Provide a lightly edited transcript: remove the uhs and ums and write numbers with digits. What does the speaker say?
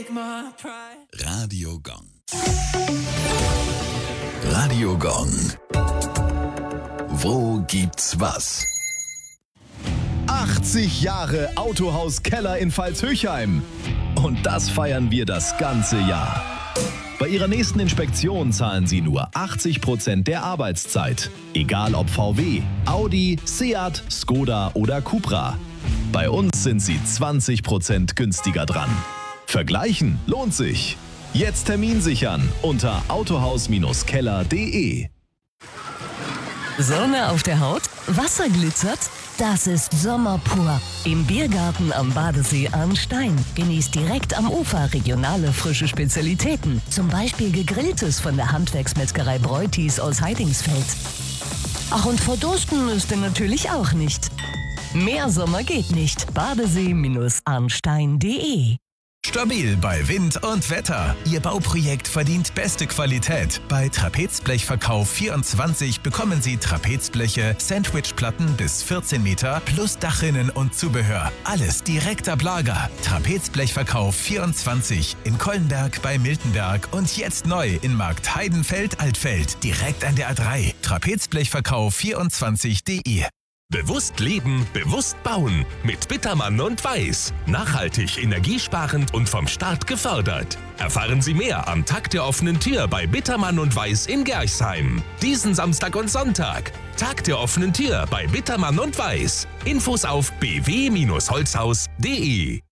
Radio Gong. Radio Gong. Wo gibt's was? 80 Jahre Autohaus Keller in Pfalz-Höchheim. Und das feiern wir das ganze Jahr. Bei Ihrer nächsten Inspektion zahlen Sie nur 80% der Arbeitszeit. Egal ob VW, Audi, Seat, Skoda oder Cupra. Bei uns sind Sie 20% günstiger dran. Vergleichen lohnt sich. Jetzt Termin sichern unter autohaus-keller.de. Sonne auf der Haut? Wasser glitzert? Das ist Sommer pur. Im Biergarten am Badesee Arnstein. Genießt direkt am Ufer regionale frische Spezialitäten. Zum Beispiel Gegrilltes von der Handwerksmetzgerei Breutis aus Heidingsfeld. Ach, und verdursten müsst ihr natürlich auch nicht. Mehr Sommer geht nicht. Badesee-arnstein.de. Stabil bei Wind und Wetter. Ihr Bauprojekt verdient beste Qualität. Bei Trapezblechverkauf24 bekommen Sie Trapezbleche, Sandwichplatten bis 14 Meter plus Dachrinnen und Zubehör. Alles direkt ab Lager. Trapezblechverkauf24 in Kollenberg bei Miltenberg und jetzt neu in Markt Heidenfeld-Altfeld. Direkt an der A3. Trapezblechverkauf24.de. Bewusst leben, bewusst bauen. Mit Bittermann und Weiß. Nachhaltig, energiesparend und vom Staat gefördert. Erfahren Sie mehr am Tag der offenen Tür bei Bittermann und Weiß in Gerchsheim. Diesen Samstag und Sonntag. Tag der offenen Tür bei Bittermann und Weiß. Infos auf bw-holzhaus.de.